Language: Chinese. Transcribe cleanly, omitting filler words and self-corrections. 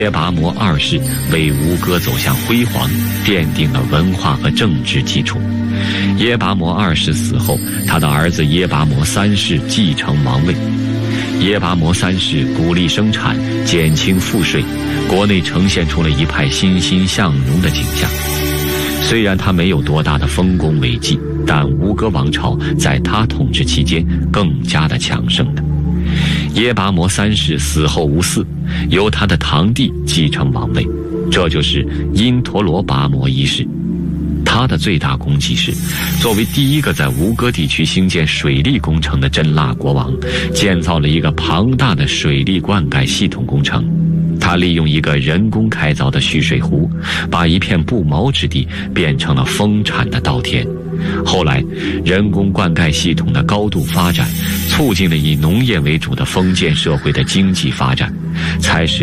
耶跋摩二世为吴哥走向辉煌奠定了文化和政治基础。耶跋摩二世死后，他的儿子耶跋摩三世继承王位。耶跋摩三世鼓励生产，减轻赋税，国内呈现出了一派欣欣向荣的景象。虽然他没有多大的丰功伟绩，但吴哥王朝在他统治期间更加的强盛的。耶跋摩三世死后无嗣，由他的堂弟继承王位，这就是因陀罗跋摩一世。他的最大功绩是，作为第一个在吴哥地区兴建水利工程的真腊国王，建造了一个庞大的水利灌溉系统工程。他利用一个人工开凿的蓄水湖，把一片不毛之地变成了丰产的稻田。后来，人工灌溉系统的高度发展，促进了以农业为主的封建社会的经济发展，才使